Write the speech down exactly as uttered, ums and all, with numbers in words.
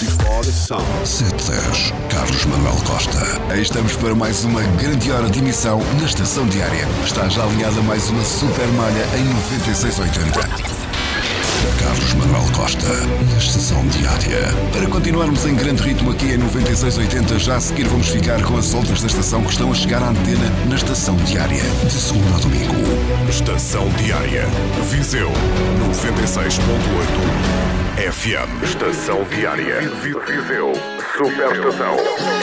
before the sun. sete dez, Carlos Manuel Costa. Aí estamos para mais uma grande hora de emissão na Estação Diária. Está já alinhada mais uma super malha em noventa e seis oitenta. Carlos Manuel Costa, na Estação Diária. Para continuarmos em grande ritmo aqui em noventa e seis oitenta, já a seguir vamos ficar com as outras da estação que estão a chegar à antena na Estação Diária, de segunda a domingo. Estação Diária, Viseu, noventa e seis ponto oito F M. Estação Diária, Viseu, Superestação.